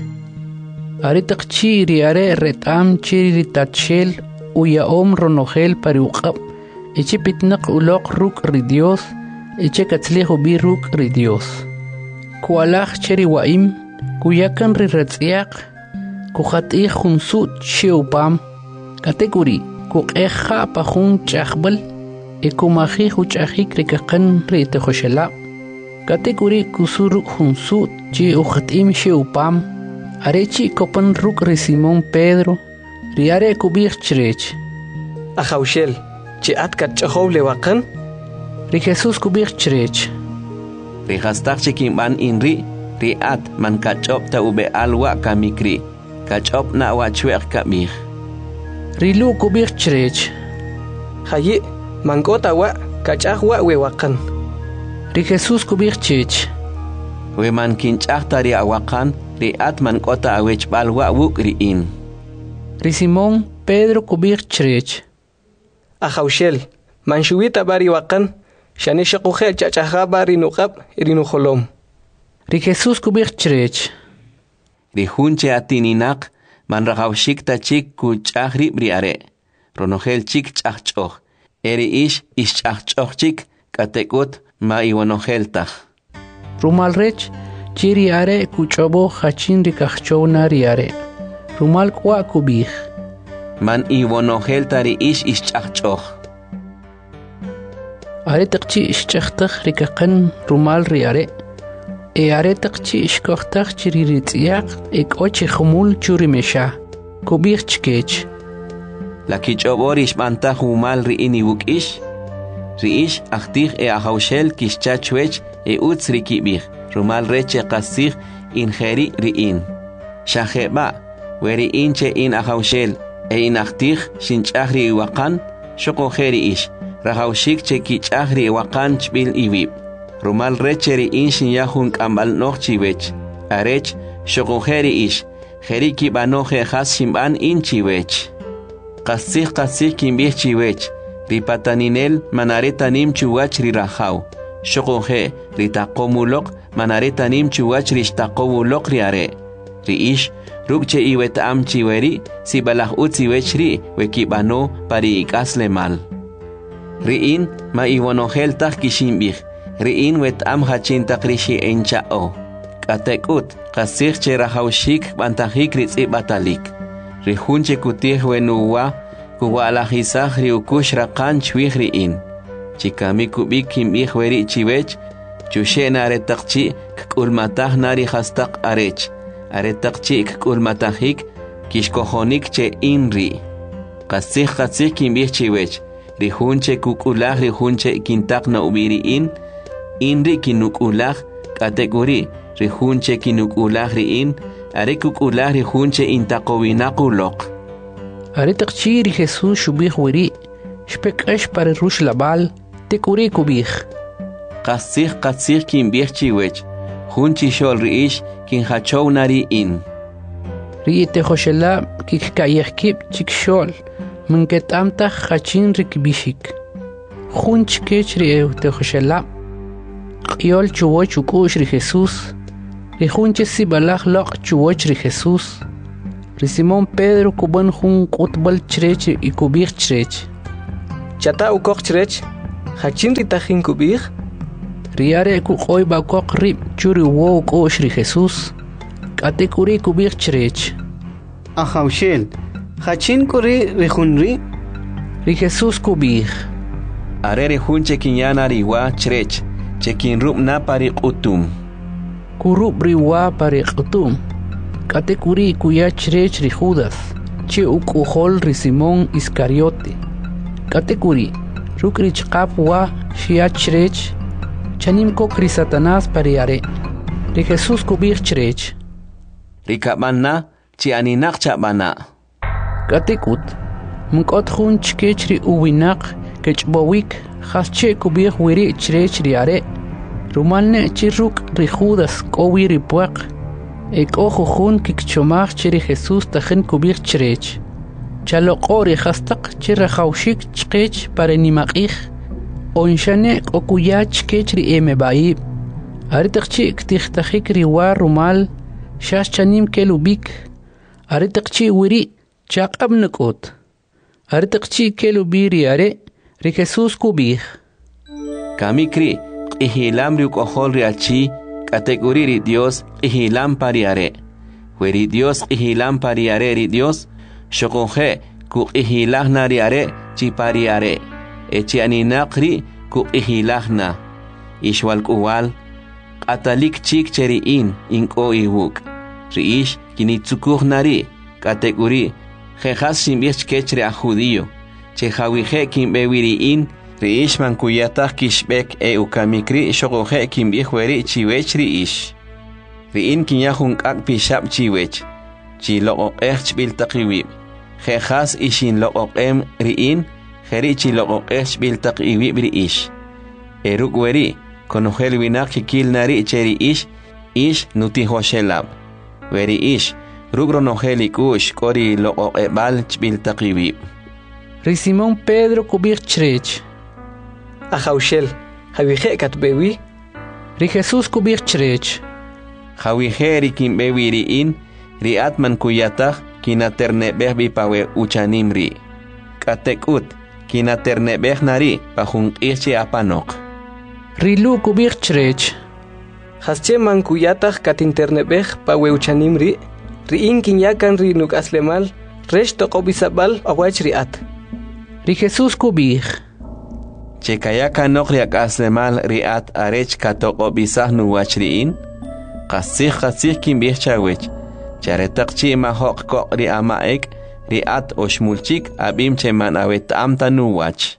are taqchi ri are ret'am chi ri tatxel uya'om ronojel pa ri uq'ab' eche pitnaq uloq ruk' ri Dios eche katzlij ub'i ruk' ri Dios kualaj che ri wa'im kuyakan ri retz'yaq kujat'ij jun su't che upam katek'uri kuq'ej ja' pa jun ch'ajb'al kumajij uch'ajik ri kaqan ri tejoxelab' katek'uri kusu ruk' jun su't chi ujat'im xe upam are chi kopan ruk' ri Simón Pedro ri are kub'ij chirech Ajawxel chi at katch'ojow lewaqan ri Jesús kub'ij chirech ri jastaq chi kinb'an inri ri at man kach'ob ta ub'e'al wa' kamikri kach'ob na wa chwe'q kab'ij ri lu kub'ij chirech jayi man k'o ta wa kach'aj wa wewaqan ri Jesús kub'ij chich we man kinch'aj ta ri awaqan ri at man k'o ta awechb'al wa wuk' ri'in ri Simón Pedro kub'ij chirech Ajawxel man xuwita bari waqan xane xaqujel ch'ach'aja bari nuq'ab' ri nujolom ri Jesús kub'ij chirech ri jun che atininaq man rajawxik ta chik kuch'aj rib' ri are ronojel chik ch'ajch'oj eri ixch'ajch'oj chik katek'ut ma iwonojel taj rumal rech chi ri are kuch'obo jachin ri kajchowna ri are rumal k'wa kub'ij man iwonojel ta ri ixch'ajch'oj are taqchi ixch'ajtaj ri kaqan rumal ri are are taqchi ixkojtaj chi ri ritz'yaq k'o chi jumul chu ri mexa kub'ij chkech la kich'ob'or ixb'antaj umal ri'in iwuk'ix ri'ix ajtij ajawxel kixcha chwech utz ri kib'ij rumal rech qasij injeri ri'in xajeb'a we ri'in che in ajawxel in ajtij xinch'aj ri iwaqan xoqoje ri'ix rajawxik che kich'aj ri iwaqan chb'il iwib' rumal rech ri'in xinyaj jun k'amb'al noj chiwech arech xoqoje ri'ix jeri kib'anoje jas xinb'an in chiwech qasij kinb'ij chiwech ri pataninel manare tanim chuwach ri rajaw xoqoje ri taqomuloq manare tanim chuwach ri xtaqowuloq ri are ri'ix ruk' che iweta'am chiweri si balaj utziwech ri we kib'ano pari ik'aslemal ri'in ma iwonojel taj kixinb'ij ri'in weta'am jachin taq ri xi'encha'o k'atek'ut qasij che rajawxik b'antajik ri tz'ib'atalik ri jun che kutij wenuwa kuwa'lajisaj ri ukux raqan chwij ri'in chikami kub'ik kinb'ij weri chiwech chuxe'na are taqchi kk'ulmataj na ri jastaq arech are taqchi kk'ulmatajik kixkojonik che in ri qasij kinb'ij chiwech ri jun che kuk'ulaj ri jun che kintaq na ub'i ri'in in ri kinuk'ulaj k'atek'uri ri jun che kinuk'ulaj ri'in are kuk'ulaj ri jun che intaqowinaq uloq are taqchi ri Jesús xub'ij weri xpek'ax pa ri rux lab'al tek'uri kub'ij qasij kinb'ij chiwech jun chixol ri'ix kinjachow na ri'in ri tejoxelab' kikka'yej kib' chikxol minket'amtaj jachin ri kib'ixik jun chkech ri tejoxelab' q'yol chuwoch uk'u'x ri Jesús Rijunche si balaj loq chuoch ri Jesús. Ri Simón Pedro kuban jun qutbal chrech y kubir chrech. Chata ukok chrech, hachin ritajin kubir. Riare ku qoy ba kok rib churi wo kosh ri Jesús. Kate kuri kubir chrech. Ajaushel, hachin kuri rijunri. Ri Jesús kubir. Are rijunche kinyana riwa chrech, chekin rub na pari utum. Kurub riwa pari utum. Kate kuri kuya chrech ri Judas. Che ukujol ri Simón Iscariote. Kate kuri rukri chqap wa shia chrech. Chanim kokri Satanás pariare. Ri Jesús kubir chrech. Ri kabana chi aninak chabana. Kate kut. Mukot jun chkech ri uwinak kechbowik khasche kubir wiri chrech ri are. Rumalne chiruk ri Judas kowi ri puak. Ek ojo jun kikchomach chiri Jesús tajen kubir chrech. Chalo qori khastaq chira khawshik chkech pare nimakih. Onshane okuya chkech ri emebaib. Aritaqchi ktixtakhik ri war rumal shash chanim kelubik. Aritaqchi wiri chaqab nakot. Aritaqchi kelubiri are ri Jesús kubir. Kamikri ihilam ri ukojol ri achi kategori ri Dios ihilam pariare. Weri Dios ihilam pariare ri Dios shokonje ku ihilahna ri are chi pariare. Echi aninaqri ku ihilahna. Ishwal kuwal atalik chik cheriin inko iwuk. Riish kinitsukuhnari kategori jejas simbich kechre a judío. Che jawije kimbewiriin riish man kuyatah kishbek ukamikri shokoje kimbihweri chiwech riish. Riin kinyahun kak pishab chiwech. Chilo chbil takiwib. Jejas ishin lo riin Heri chilo bil takiwib riish. Eruk weri konojel winak kikil nari cheri ish nutiho shelab. Weri ish rugro nojeli kush kori lo ebal chbil takiwib. Ri Simón Pedro kubir chrech. Ajaushel, javije katbewi. Ri Jesús kubir chrech. Javije ri kimbewi riin riat man kuyatah kinaterne behbi pawe uchanimri. Katekut kinaterne behnari pahun irche apanok. Rilu kubir chrech. Hasche man kuyatah katinterne beh pawe uchanimri. Riin kinyakan ri nuk aslemal resh tokobisabal awach riat. Ri Jesús kubir. Chekayaka nok riak aslemal riat arech katokobisah nuwach riin. Qasih kimbih chawech. Charetakchi mahok ko ri amaek riat oshmulchik abim cheman awet amta nuwach.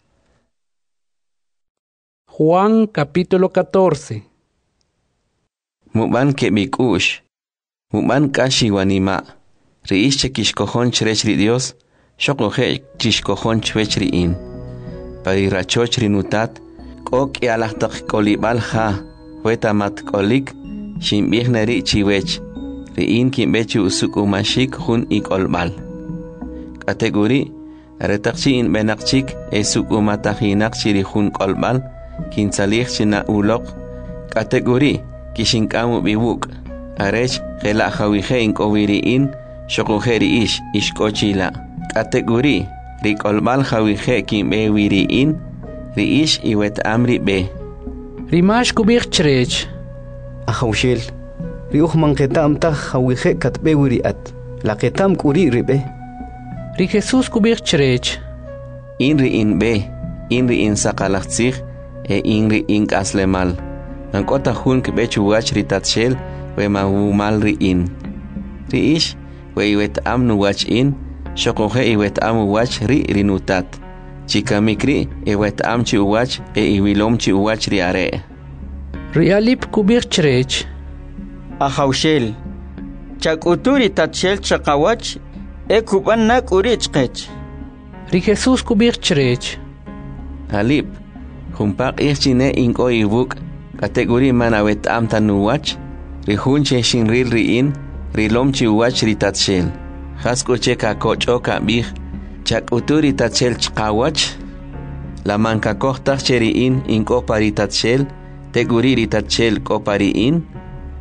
Juan capítulo 14. Muban kebikush. Muban kashi wanima. Riish chekishkojon chrech ri Dios. Shokoje chishkojon chwech riin. Parirachoch rinutat. Kok yalahtak kolibal ha. Wetamat kolik. Shimbih chiwech. Riin kimbechi usuk umashik hun ikolbal. Kategori retakchi in benakchik esuk umatahinak chiri hun kolbal kinsalih china ulok. Kategori kishinkamu biwuk arech gela hawije in kowiriin shokojeri ish ishkochila. Kategori rikolbal hawije kimbe wiriin riish iwet amri be. Rimash kubir chrech. Ajaushel, riuh manketam ta hawije katbe wiriat. La ketam kuri ribe. Ri Jesús kubir chrech. Inri in be, inri in sakalachzich, inri in kaslemal. Nankota hun kebechu wach ritatshel, we mahumal ri in. Riish, we iwet amnu wach in, shokoje iwet amu wach rinutat. Chikamikri, iwet amchi wach, iwilomchi wach riare. Rialip kubir chrech. Ajaushel, chakuturi tatshel chakawach, kuban nak urichkech. Ri Jesús kubir chrech. Halip, humpak irchine inko ibuk, kategori manawet amta nuwach, rihunche shinril riin, rilomchi wach ritatshel. Haskoche kakocho kabih, chakuturi tatshel chkawach, la manka kohtak cheriin inko paritatshel, teguri ritatshel kopariin,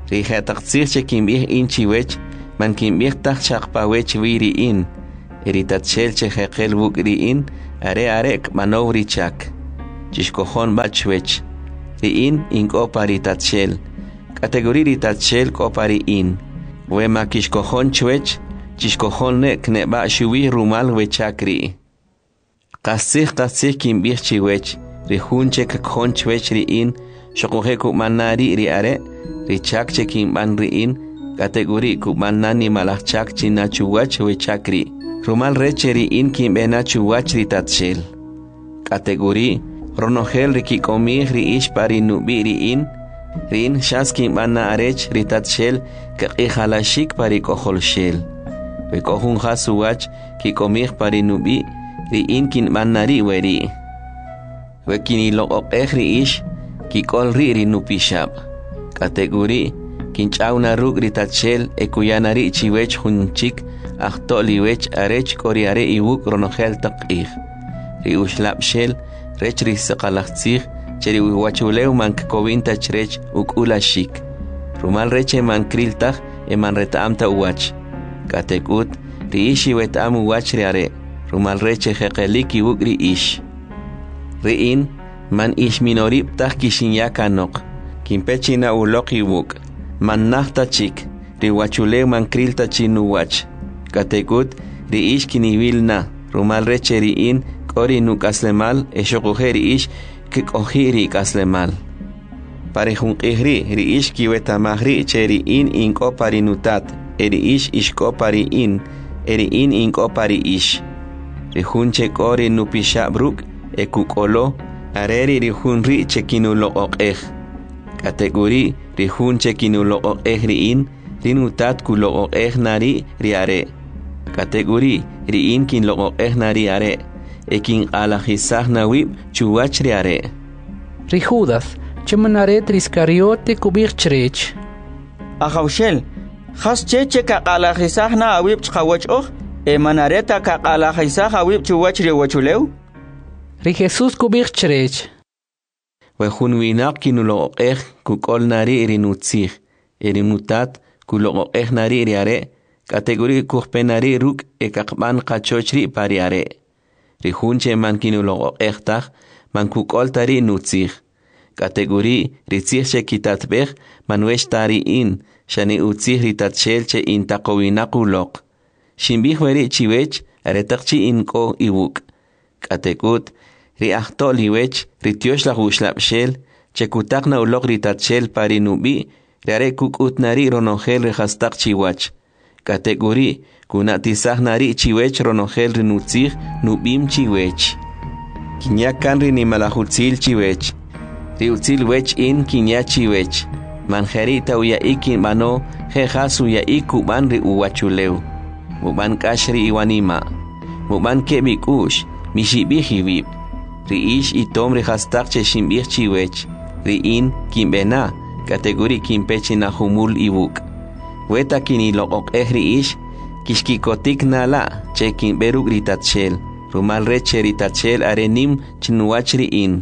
Rihataqsir che kimbih in chiwech, man kimbih tak chakpawech wiri in. Eritatchel che hekel wukri in, are manowri chak. Chishkohon bachwech. Ri in kopari tatchel. Kategori ritatchel kopari in. Wema kishkohon chwech, chishkohon ne ba shuwi rumal wechakri. Qasih kimbih chiwech. Rihunche kakhon chwech ri in, shokohe kumanari ri are, richak che kimban ri in, kategori kumanani malachak china chuwach wechakri. Rumal reche ri in kimbena chuwach ri tatchel. Kategori ronohel rikikomih ri ish pari nubi ri in shas kimbana arech ri tatchel kaqihalashik pari kohol shel. Vekohun hasuwach kikomih pari nubi ri in kinbanari weri. Wekini lo'ok ri ish kikol ri nupishab. Kategori kinchauna rug ri tatchel ekuyanari chiwech hunchik ahto liwech arech koriare iwuk ronohel taqih. Ri ushlab shel rech ri saqalachtzih cheri wachuleu man kovinta chrech ukula shik. Rumal reche man kriltach man retaamta uwach. Katekut ri ishi wetam uwach ri are. Rumal reche heqelik iwuk ri ish. Riin man ish minorib tah kishinyakanok. Kimpechina ulok iwuk. Man nahta chik. Ri wachuleu man krilta chinuwach. Katekut ri ish kinivilna. Rumal reche riin kori nuk aslemal eshokuheri ish kikohiri kaslemal. Parejun ihri ri ish kiwetamahri cheri in kopari nutat. Eri ish ishkopari in. Eri in inkopari ish. Rihunche kori nupishabruk ekukolo areri rihunri chekinulo okeh. Kategori rihun chekinulo okeh riin rinutat kulo okeh nari riare. Kategori riin kin lo okeh nari are. Ekin alahisah nawib chuwach riare. Rijudas chemanare triscariote kubir chrech. Ahaushel khas cheche ka alahisah na awib chawach oh manareta ka alahisah awib chuwach riwachuleu. Ri Jesus kubir chrech. Wehun winak kinulo okeh kukol nari rinutzih. Rinutat kulo okeh nari riare. Kategori kuhpenari ruk ekakban kachochri pariare. Rihunche man kinulo oktach man kukol tari nutzih. Kategori ritzih che kitatbech man wesh tari in shani utzih ritatchel che in takowinakulok. Shimbih weri chiwech aretakchi in ko iwuk. Kategut riachto liwech rityosh la hushlapshel che kutakna ulok ritatchel pari nubi riare kukut nari ronohel rehastak chiwach. Kategori kunatisah nari chiwech ronohel rinutzih nubim chiwech. Kinyakan rinimalahutzil chiwech. Riutzil wech in kinya chiwech. Manjerita uya ikin mano jejas uya ikuban ri uwachuleu. Muban kashri iwanima. Muban kebik ush mishibih hibib. Ri ish itom rihastak che shimbih chiwech. Ri in kimbena kategori kimpechi na humul iwuk. Weta kini lo okehri ish kishkikotik nala chekin beruk ritatchel. Rumal reche ritatchel arenim chinuach riin.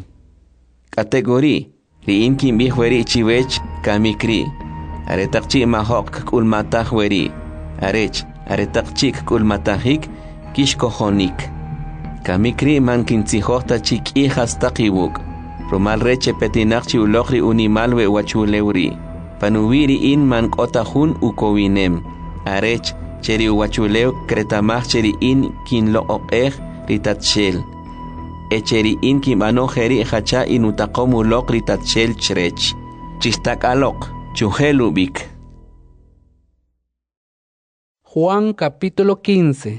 Kategori riin kimbih weri chiwech kamikri. Aretakchi mahok kulmatah weri. Arech aretakchi kulmatahik kishkohonik. Kamikri man kintzihota chik hijas takiwuk. Rumal reche petinakchi ulokri unimalwe wachuleuri. Panuwiri in man kotahun ukowinem. Arech cheri uwachuleu kretamach cheri in kin lo okeh ritatchel. Echeri in kimano jeri hacha inutakomu lok ritatchel chrech. Chistak alok chuhelubik. Juan capítulo 15.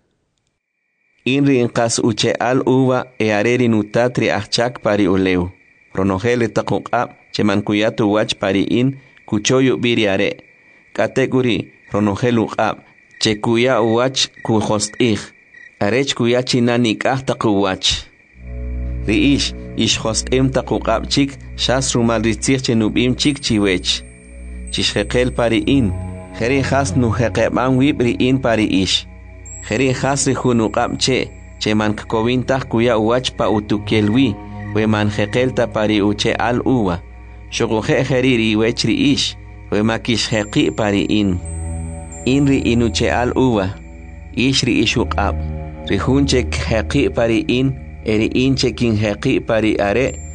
Inri inkas uche al uva areri nutatri achak pari uleu. Ronohele takukab cheman kuyatu wach pari in kuchoyu biriare. Kategori ronohelu ab chekuya wach kuhostih. Arech kuya chinanik takuwach. Riish ish hostem takukab chik shas rumal ritzich chenubim chik chiwech. Chishhekel pari in. Heri has nuhekeban wibri in pari ish. Heri has rihunukab cheman kovintah kuya wach pa utukelwi. We man hekelta pari uche al uwa. Shogohe heriri wechri ish. makish heqi pari inri inuche al uva ishri ishuk ab rihunche heqi pari eri inche kin heqi pari are